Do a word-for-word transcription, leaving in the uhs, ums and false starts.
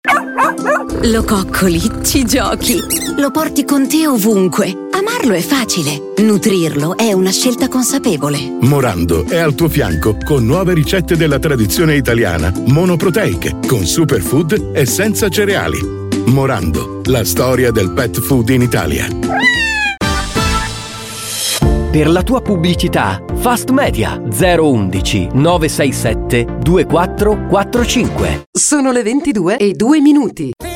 Lo coccoli, ci giochi, lo porti con te ovunque. Amarlo è facile, nutrirlo è una scelta consapevole. Morando è al tuo fianco con nuove ricette della tradizione italiana, monoproteiche, con superfood e senza cereali. Morando, la storia del pet food in Italia. Per la tua pubblicità, Fast Media zero undici nove sei sette due quattro quattro cinque. Sono le ventidue e due minuti.